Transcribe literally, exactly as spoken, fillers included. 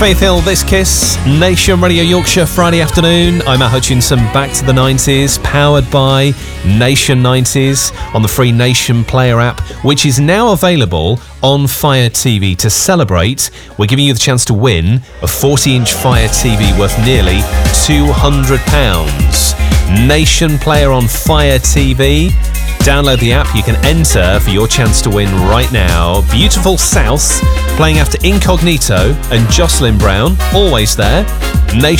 Faith Hill, This Kiss, Nation Radio Yorkshire, Friday afternoon. I'm Matt Hutchinson, back to the nineties, powered by Nation nineties on the free Nation Player app, which is now available on Fire T V. To celebrate, we're giving you the chance to win a forty-inch Fire T V worth nearly two hundred pounds. Nation Player on Fire T V. Download the app, you can enter for your chance to win right now. Beautiful South, playing after Incognito and Jocelyn Brown, always there. Nation